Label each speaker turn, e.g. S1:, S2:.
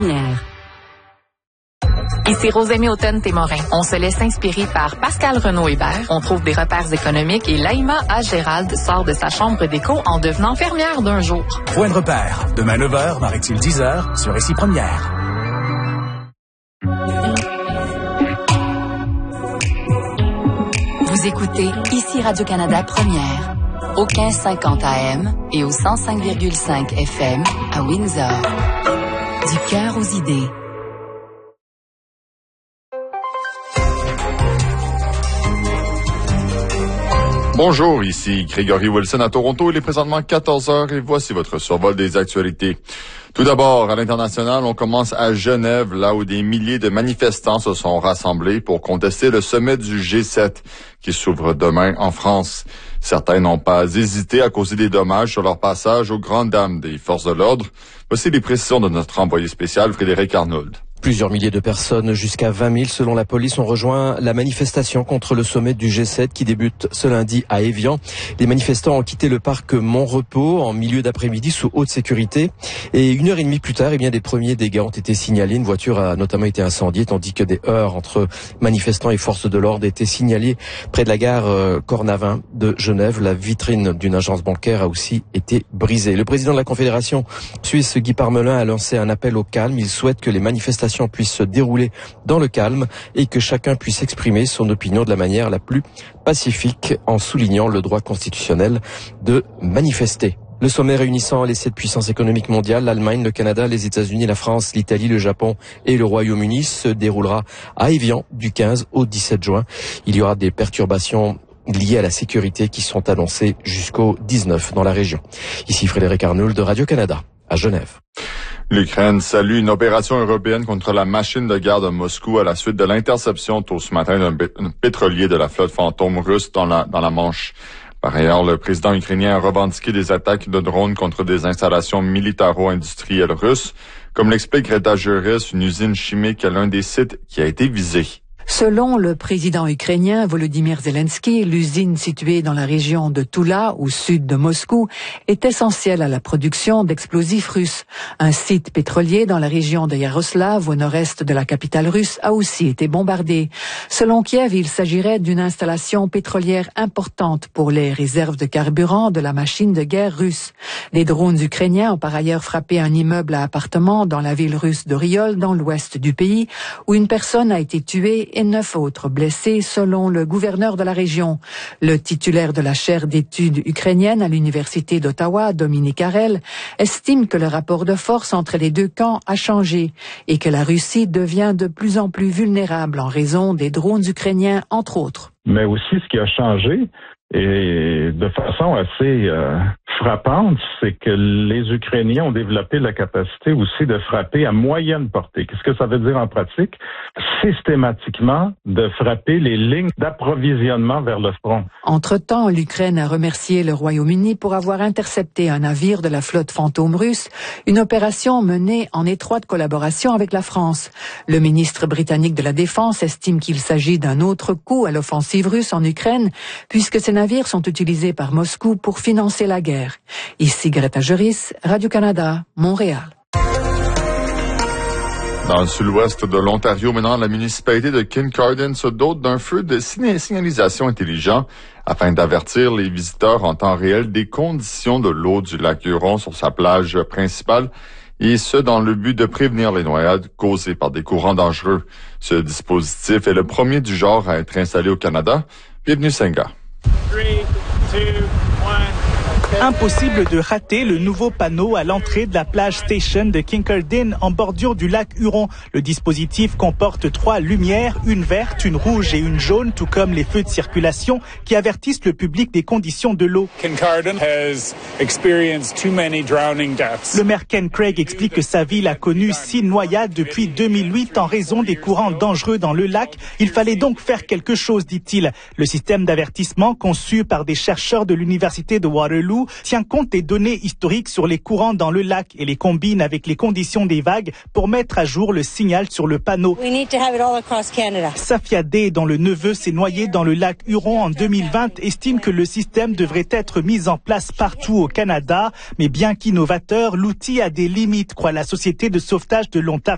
S1: Ici Rosemée Automne-Témorin. On se laisse inspirer par Pascal Renaud-Hébert. On trouve des repères économiques et Laïma A. Gérald sort de sa chambre d'écho en devenant fermière d'un jour.
S2: Point de repère. Demain 9h, Marie-Tille 10h, sur Ici Première.
S3: Vous écoutez Ici Radio-Canada Première, au 1550 AM et au 105,5 FM à Windsor. Du cœur aux idées.
S4: Bonjour, ici Grégory Wilson à Toronto. Il est présentement 14h et voici votre survol des actualités. Tout d'abord, à l'international, on commence à Genève, là où des milliers de manifestants se sont rassemblés pour contester le sommet du G7 qui s'ouvre demain en France. Certains n'ont pas hésité à causer des dommages sur leur passage aux grandes dames des forces de l'ordre. Voici les précisions de notre envoyé spécial, Frédéric Arnould.
S5: Plusieurs milliers de personnes, jusqu'à 20 000 selon la police, ont rejoint la manifestation contre le sommet du G7 qui débute ce lundi à Évian. Les manifestants ont quitté le parc Montrepos en milieu d'après-midi sous haute sécurité. Et 1h30 plus tard, des premiers dégâts ont été signalés. Une voiture a notamment été incendiée, tandis que des heurts entre manifestants et forces de l'ordre étaient signalés près de la gare Cornavin de Genève. La vitrine d'une agence bancaire a aussi été brisée. Le président de la Confédération suisse, Guy Parmelin, a lancé un appel au calme. Il souhaite que les manifestations puissent se dérouler dans le calme et que chacun puisse exprimer son opinion de la manière la plus pacifique en soulignant le droit constitutionnel de manifester. Le sommet réunissant les 7 puissances économiques mondiales, l'Allemagne, le Canada, les États-Unis, la France, l'Italie, le Japon et le Royaume-Uni se déroulera à Évian du 15 au 17 juin. Il y aura des perturbations liées à la sécurité qui sont annoncées jusqu'au 19 dans la région. Ici Frédéric Arnould de Radio-Canada à Genève.
S4: L'Ukraine salue une opération européenne contre la machine de guerre de Moscou à la suite de l'interception tôt ce matin d'un pétrolier de la flotte fantôme russe dans la Manche. Par ailleurs, le président ukrainien a revendiqué des attaques de drones contre des installations militaro-industrielles russes. Comme l'explique Greta Juris, une usine chimique est l'un des sites qui a été visé.
S6: Selon le président ukrainien Volodymyr Zelensky, l'usine située dans la région de Toula, au sud de Moscou, est essentielle à la production d'explosifs russes. Un site pétrolier dans la région de Yaroslav, au nord-est de la capitale russe, a aussi été bombardé. Selon Kiev, il s'agirait d'une installation pétrolière importante pour les réserves de carburant de la machine de guerre russe. Les drones ukrainiens ont par ailleurs frappé un immeuble à appartements dans la ville russe d'Oriol, dans l'ouest du pays, où une personne a été tuée et 9 autres blessés selon le gouverneur de la région. Le titulaire de la chaire d'études ukrainiennes à l'université d'Ottawa, Dominique Harel, estime que le rapport de force entre les deux camps a changé et que la Russie devient de plus en plus vulnérable en raison des drones ukrainiens, entre autres.
S7: Mais aussi, ce qui a changé, et de façon assez frappante, c'est que les Ukrainiens ont développé la capacité aussi de frapper à moyenne portée. Qu'est-ce que ça veut dire en pratique? Systématiquement, de frapper les lignes d'approvisionnement vers le front.
S6: Entre-temps, l'Ukraine a remercié le Royaume-Uni pour avoir intercepté un navire de la flotte fantôme russe, une opération menée en étroite collaboration avec la France. Le ministre britannique de la Défense estime qu'il s'agit d'un autre coup à l'offensive russe en Ukraine, puisque ces navires sont utilisés par Moscou pour financer la guerre. Ici Greta Juris, Radio-Canada, Montréal.
S4: Dans le sud-ouest de l'Ontario, maintenant, la municipalité de Kincardine se dote d'un feu de signalisation intelligent afin d'avertir les visiteurs en temps réel des conditions de l'eau du lac Huron sur sa plage principale, et ce, dans le but de prévenir les noyades causées par des courants dangereux. Ce dispositif est le premier du genre à être installé au Canada. Bienvenue, Senga.
S8: 3, 2, 1. Impossible de rater le nouveau panneau à l'entrée de la plage Station de Kincardine en bordure du lac Huron. Le dispositif comporte 3 lumières, une verte, une rouge et une jaune, tout comme les feux de circulation qui avertissent le public des conditions de l'eau.
S9: Kincardine has experienced too many drowning deaths.
S8: Le maire Ken Craig explique que sa ville a connu 6 noyades depuis 2008 en raison des courants dangereux dans le lac. Il fallait donc faire quelque chose, dit-il. Le système d'avertissement conçu par des chercheurs de l'université de Waterloo tient compte des données historiques sur les courants dans le lac et les combine avec les conditions des vagues pour mettre à jour le signal sur le panneau. Safia Day, dont le neveu s'est noyé dans le lac Huron en 2020, estime que le système devrait être mis en place partout au Canada. Mais bien qu'innovateur, l'outil a des limites, croit la Société de sauvetage de l'Ontario.